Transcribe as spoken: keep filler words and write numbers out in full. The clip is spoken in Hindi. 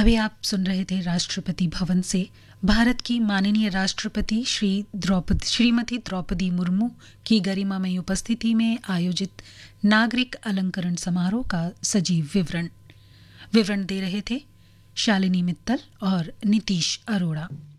अभी आप सुन रहे थे राष्ट्रपति भवन से भारत की माननीय राष्ट्रपति श्री द्रौपदी श्रीमती द्रौपदी मुर्मू की गरिमामयी उपस्थिति में आयोजित नागरिक अलंकरण समारोह का सजीव विवरण विवरण दे रहे थे शालिनी मित्तल और नीतीश अरोड़ा।